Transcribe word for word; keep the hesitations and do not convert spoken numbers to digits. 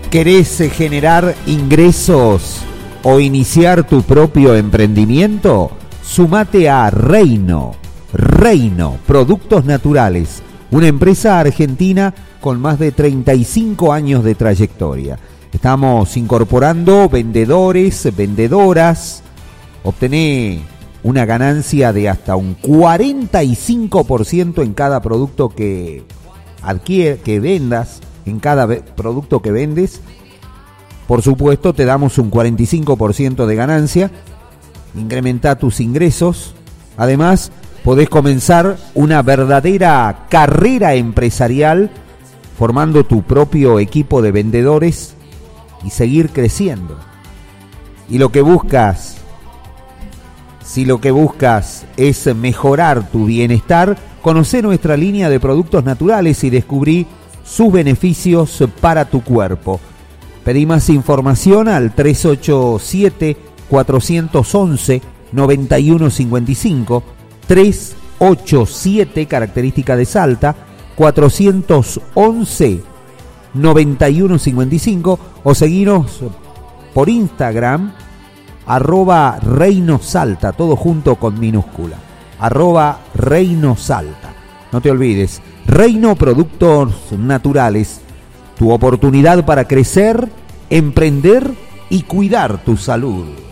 ¿Querés generar ingresos o iniciar tu propio emprendimiento? Sumate a Reino. Reino, Productos Naturales, una empresa argentina con más de treinta y cinco años de trayectoria. Estamos incorporando vendedores, vendedoras. Obtené una ganancia de hasta un cuarenta y cinco por ciento en cada producto que adquiere, que vendas, en cada ve- producto que vendes. Por supuesto, te damos un cuarenta y cinco por ciento de ganancia. Incrementa tus ingresos. Además, podés comenzar una verdadera carrera empresarial formando tu propio equipo de vendedores y seguir creciendo. Y lo que buscas, si lo que buscas es mejorar tu bienestar, conocé nuestra línea de productos naturales y descubrí sus beneficios para tu cuerpo. Pedí más información al tres ocho siete, cuatro once, nueve uno cinco cinco, tres ocho siete, característica de Salta, cuatro once, nueve uno cinco cinco, o seguinos por Instagram, arroba Reino Salta, todo junto con minúscula, arroba Reino Salta. No te olvides, Reino Productos Naturales, tu oportunidad para crecer, emprender y cuidar tu salud.